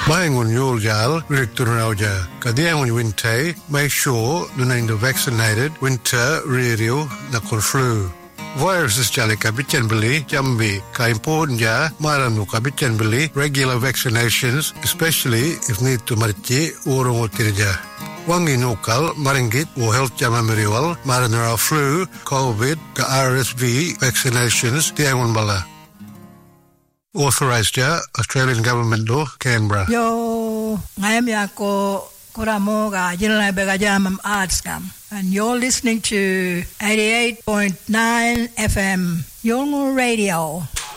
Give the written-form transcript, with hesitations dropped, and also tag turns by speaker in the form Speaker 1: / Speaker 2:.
Speaker 1: Mayangun Yuljal, Victorauja, Kadiangun Winte, make sure the vaccinated winter radio nakon flu. Viruses jali kabitan beli jambi ka important ja maranu kabitan beli regular vaccinations, especially if need to marci urung utirja. Wangi nukal maringgit o health jama meriwal maranara flu, COVID, ka RSV vaccinations diangun bala. Authorised ja Australian Government law, Canberra.
Speaker 2: Yo, ngayam yako kuramoga jinlai begajamam artskam. And you're listening to 88.9 FM, Yolngu Radio.